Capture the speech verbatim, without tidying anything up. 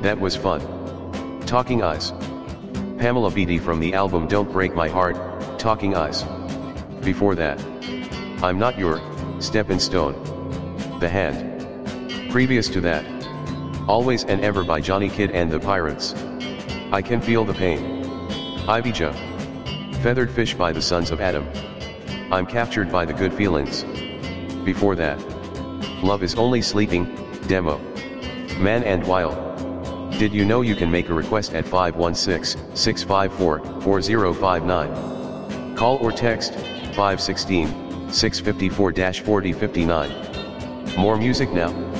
That was fun. Talking Eyes. Pamela Beattie from the album Don't Break My Heart, Talking Eyes. Before that, I'm Not Your Stepping Stone. The Hand. Previous to that, Always and Ever by Johnny Kidd and the Pirates. I Can Feel the Pain. Ibija. Feathered Fish by the Sons of Adam. I'm Captured by the Good Feelings. Before that, Love Is Only Sleeping, Demo. Man and Wild. Did you know you can make a request at five one six, six five four, four zero five nine? Call or text, five one six, six five four, four zero five nine. More music now.